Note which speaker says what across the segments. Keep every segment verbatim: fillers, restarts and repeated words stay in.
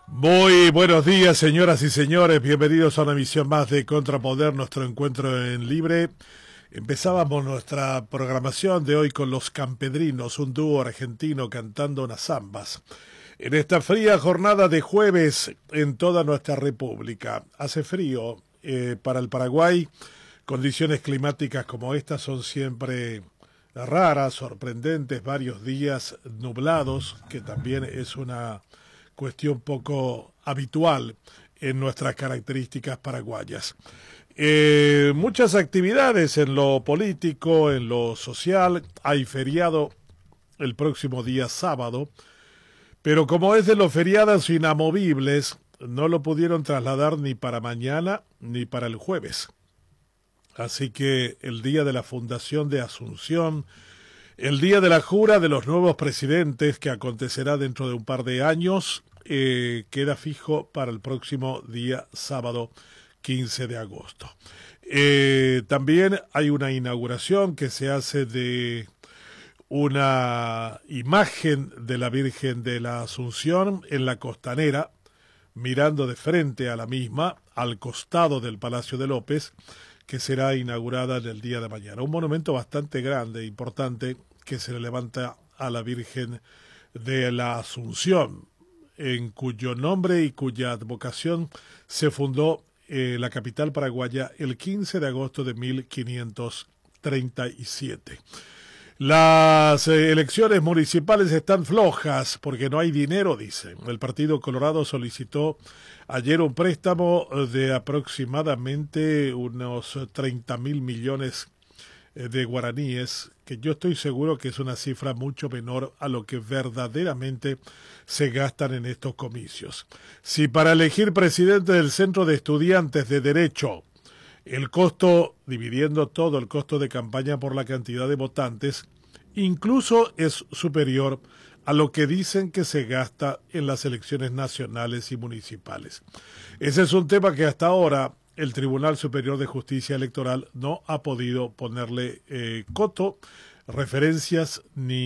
Speaker 1: Muy buenos días, señoras y señores. Bienvenidos a una emisión más de Contrapoder, nuestro encuentro en Libre. Empezábamos nuestra programación de hoy con Los Campedrinos, un dúo argentino cantando unas zambas. En esta fría jornada de jueves en toda nuestra república. Hace frío eh, para el Paraguay. Condiciones climáticas como estas son siempre raras, sorprendentes, varios días nublados, que también es una cuestión poco habitual en nuestras características paraguayas. Eh, muchas actividades en lo político, en lo social. Hay feriado el próximo día sábado, pero como es de los feriados inamovibles, no lo pudieron trasladar ni para mañana ni para el jueves. Así que el día de la fundación de Asunción, el día de la jura de los nuevos presidentes, que acontecerá dentro de un par de años, eh, queda fijo para el próximo día sábado quince de agosto. Eh, también hay una inauguración que se hace de una imagen de la Virgen de la Asunción en la Costanera, mirando de frente a la misma, al costado del Palacio de López, que será inaugurada en el día de mañana. Un monumento bastante grande, importante, que se le levanta a la Virgen de la Asunción, en cuyo nombre y cuya advocación se fundó eh, la capital paraguaya el quince de agosto de mil quinientos treinta y siete. Las eh, elecciones municipales están flojas porque no hay dinero, dicen. El Partido Colorado solicitó ayer un préstamo de aproximadamente unos treinta mil millones de guaraníes, que yo estoy seguro que es una cifra mucho menor a lo que verdaderamente se gastan en estos comicios. Si para elegir presidente del Centro de Estudiantes de Derecho el costo, dividiendo todo el costo de campaña por la cantidad de votantes, incluso es superior a lo que dicen que se gasta en las elecciones nacionales y municipales. Ese es un tema que hasta ahora el Tribunal Superior de Justicia Electoral no ha podido ponerle eh, coto, referencias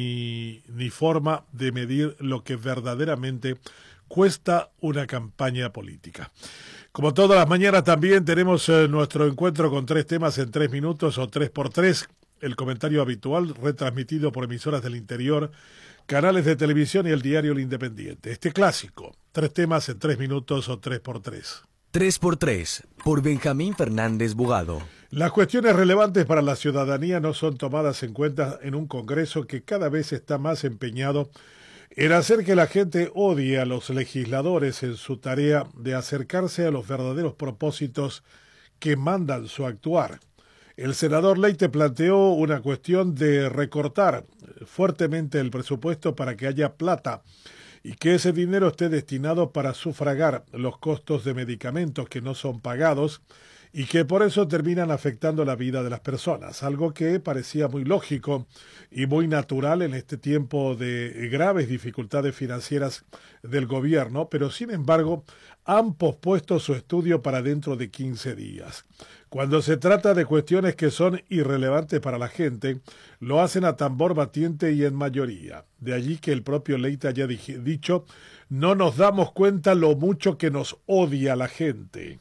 Speaker 1: ni, ni forma de medir lo que verdaderamente cuesta una campaña política. Como todas las mañanas también tenemos eh, nuestro encuentro con tres temas en tres minutos o tres por tres, el comentario habitual retransmitido por emisoras del interior, canales de televisión y el diario El Independiente. Este clásico, tres temas en tres minutos o tres por tres.
Speaker 2: tres por tres, por Benjamín Fernández Bugado.
Speaker 1: Las cuestiones relevantes para la ciudadanía no son tomadas en cuenta en un Congreso que cada vez está más empeñado en hacer que la gente odie a los legisladores en su tarea de acercarse a los verdaderos propósitos que mandan su actuar. El senador Leite planteó una cuestión de recortar fuertemente el presupuesto para que haya plata y que ese dinero esté destinado para sufragar los costos de medicamentos que no son pagados y que por eso terminan afectando la vida de las personas, algo que parecía muy lógico y muy natural en este tiempo de graves dificultades financieras del gobierno, pero sin embargo han pospuesto su estudio para dentro de quince días. Cuando se trata de cuestiones que son irrelevantes para la gente, lo hacen a tambor batiente y en mayoría. De allí que el propio Leite haya dicho, no nos damos cuenta lo mucho que nos odia la gente.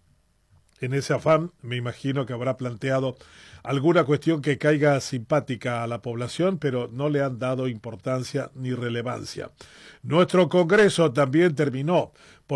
Speaker 1: En ese afán, me imagino que habrá planteado alguna cuestión que caiga simpática a la población, pero no le han dado importancia ni relevancia. Nuestro Congreso también terminó